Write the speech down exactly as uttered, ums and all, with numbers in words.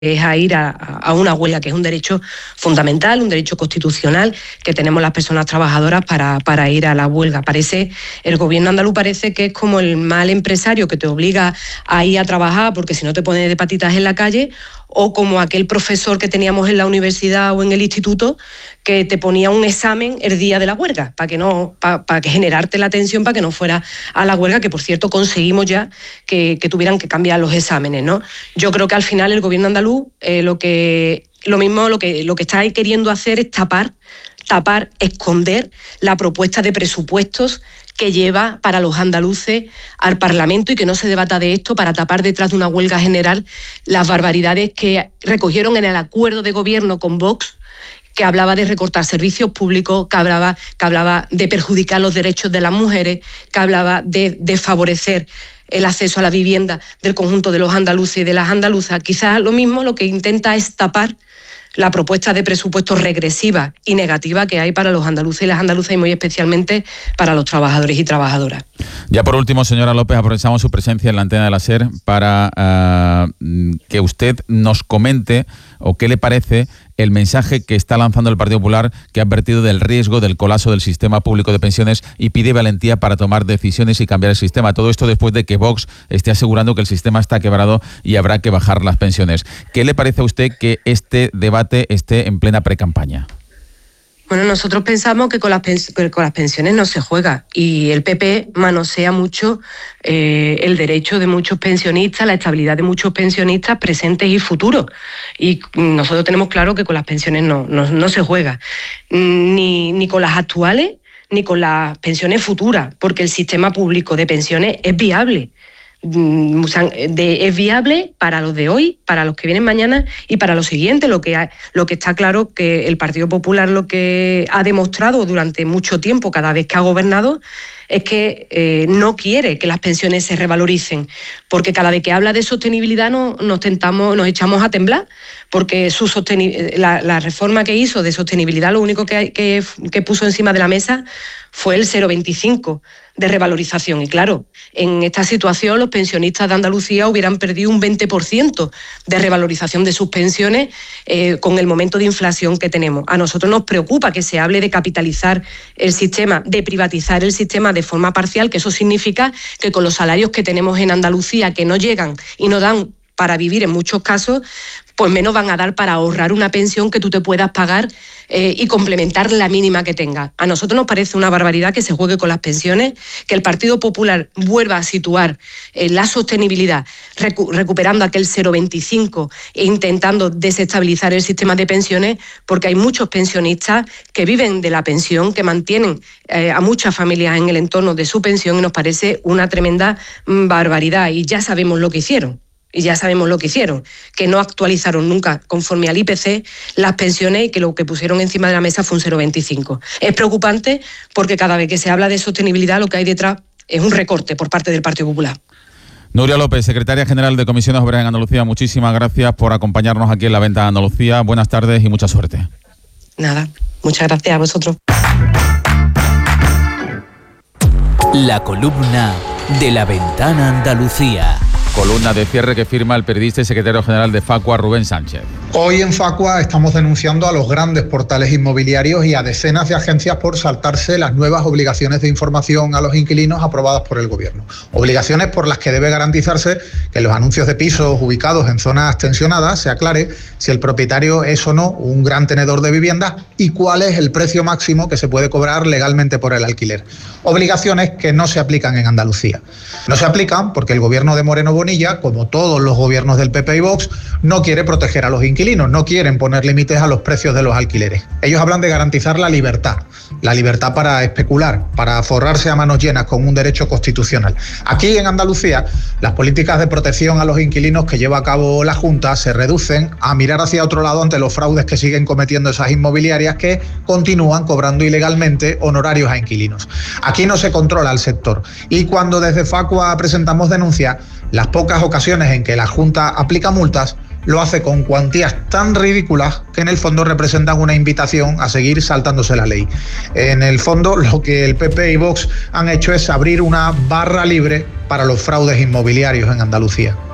es a ir a, a una huelga, que es un derecho fundamental, un derecho constitucional que tenemos las personas trabajadoras para, para ir a la huelga. Parece, el gobierno andaluz parece que es como el mal empresario que te obliga a ir a trabajar porque si no te pones de patitas en la calle, o como aquel profesor que teníamos en la universidad o en el instituto que te ponía un examen el día de la huelga, para que no, para, para que generarte la atención para que no fuera a la huelga, que por cierto conseguimos ya que, que tuvieran que cambiar los exámenes, ¿no? Yo creo que al final el gobierno andaluz eh, lo que lo mismo lo que lo que está queriendo hacer es tapar, tapar, esconder la propuesta de presupuestos que lleva para los andaluces al Parlamento y que no se debata de esto para tapar detrás de una huelga general las barbaridades que recogieron en el acuerdo de gobierno con Vox, que hablaba de recortar servicios públicos, que hablaba, que hablaba de perjudicar los derechos de las mujeres, que hablaba de desfavorecer el acceso a la vivienda del conjunto de los andaluces y de las andaluzas. Quizás lo mismo lo que intenta es tapar la propuesta de presupuesto regresiva y negativa que hay para los andaluces y las andaluzas y muy especialmente para los trabajadores y trabajadoras. Ya por último, señora López, aprovechamos su presencia en la antena de la SER para uh, que usted nos comente o qué le parece el mensaje que está lanzando el Partido Popular, que ha advertido del riesgo del colapso del sistema público de pensiones y pide valentía para tomar decisiones y cambiar el sistema. Todo esto después de que Vox esté asegurando que el sistema está quebrado y habrá que bajar las pensiones. ¿Qué le parece a usted que este debate esté en plena precampaña? Bueno, nosotros pensamos que con las, pens- que con las pensiones no se juega y el P P manosea mucho eh, el derecho de muchos pensionistas, la estabilidad de muchos pensionistas presentes y futuros. Y nosotros tenemos claro que con las pensiones no, no, no se juega, ni, ni con las actuales ni con las pensiones futuras, porque el sistema público de pensiones es viable. De, es viable para los de hoy, para los que vienen mañana y para los siguientes. Lo que, ha, lo que está claro que el Partido Popular lo que ha demostrado durante mucho tiempo, cada vez que ha gobernado, es que eh, no quiere que las pensiones se revaloricen, porque cada vez que habla de sostenibilidad no, nos tentamos, nos echamos a temblar, porque su sosteni- la, la reforma que hizo de sostenibilidad lo único que, que, que puso encima de la mesa fue el cero coma veinticinco de revalorización. Y claro, en esta situación los pensionistas de Andalucía hubieran perdido un veinte por ciento de revalorización de sus pensiones eh, con el momento de inflación que tenemos. A nosotros nos preocupa que se hable de capitalizar el sistema, de privatizar el sistema de forma parcial, que eso significa que con los salarios que tenemos en Andalucía, que no llegan y no dan para vivir en muchos casos, pues menos van a dar para ahorrar una pensión que tú te puedas pagar eh, y complementar la mínima que tengas. A nosotros nos parece una barbaridad que se juegue con las pensiones, que el Partido Popular vuelva a situar eh, la sostenibilidad, recu- recuperando aquel cero coma veinticinco e intentando desestabilizar el sistema de pensiones, porque hay muchos pensionistas que viven de la pensión, que mantienen eh, a muchas familias en el entorno de su pensión, y nos parece una tremenda mm, barbaridad. Y ya sabemos lo que hicieron. Y ya sabemos lo que hicieron, que no actualizaron nunca conforme al I P C las pensiones y que lo que pusieron encima de la mesa fue un cero coma veinticinco. Es preocupante porque cada vez que se habla de sostenibilidad lo que hay detrás es un recorte por parte del Partido Popular. Nuria López, secretaria general de Comisiones Obreras en Andalucía, muchísimas gracias por acompañarnos aquí en la Venta de Andalucía. Buenas tardes y mucha suerte. Nada, muchas gracias a vosotros. La columna de La Ventana Andalucía. Columna de cierre que firma el periodista y secretario general de Facua, Rubén Sánchez. Hoy en Facua estamos denunciando a los grandes portales inmobiliarios y a decenas de agencias por saltarse las nuevas obligaciones de información a los inquilinos aprobadas por el Gobierno. Obligaciones por las que debe garantizarse que en los anuncios de pisos ubicados en zonas tensionadas se aclare si el propietario es o no un gran tenedor de viviendas y cuál es el precio máximo que se puede cobrar legalmente por el alquiler. Obligaciones que no se aplican en Andalucía. No se aplican porque el Gobierno de Moreno Bonilla, como todos los gobiernos del P P y Vox, no quiere proteger a los inquilinos, no quieren poner límites a los precios de los alquileres. Ellos hablan de garantizar la libertad, la libertad para especular, para forrarse a manos llenas con un derecho constitucional. Aquí en Andalucía, las políticas de protección a los inquilinos que lleva a cabo la Junta se reducen a mirar hacia otro lado ante los fraudes que siguen cometiendo esas inmobiliarias que continúan cobrando ilegalmente honorarios a inquilinos. Aquí no se controla el sector y cuando desde Facua presentamos denuncias, las pocas ocasiones en que la Junta aplica multas, lo hace con cuantías tan ridículas que en el fondo representan una invitación a seguir saltándose la ley. En el fondo, lo que el P P y Vox han hecho es abrir una barra libre para los fraudes inmobiliarios en Andalucía.